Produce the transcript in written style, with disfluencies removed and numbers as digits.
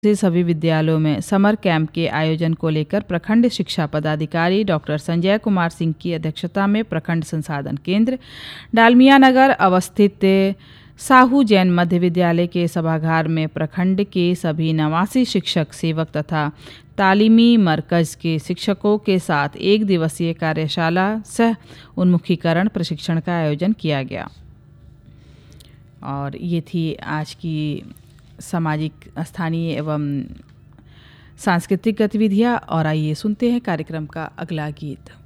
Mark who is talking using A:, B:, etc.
A: से सभी विद्यालयों में समर कैंप के आयोजन को लेकर प्रखंड शिक्षा पदाधिकारी डॉक्टर संजय कुमार सिंह की अध्यक्षता में प्रखंड संसाधन केंद्र डालमिया नगर अवस्थित साहू जैन मध्य विद्यालय के सभागार में प्रखंड के सभी 89 शिक्षक सेवक तथा तालीमी मरकज के शिक्षकों के साथ एक दिवसीय कार्यशाला सह उन्मुखीकरण प्रशिक्षण का आयोजन किया गया। और ये थी आज की सामाजिक स्थानीय एवं सांस्कृतिक गतिविधियाँ। और आइए सुनते हैं कार्यक्रम का अगला गीत।